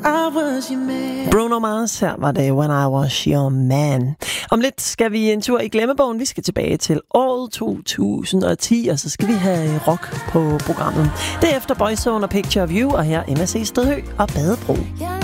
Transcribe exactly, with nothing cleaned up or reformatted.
Bruno Mars, her var det When I Was Your Man. Om lidt skal vi en tur i glemmebogen. Vi skal tilbage til året to tusind og ti, og så skal vi have rock på programmet. Derefter Boyzone og Picture of You, og her M S C Stedhø og Badebro.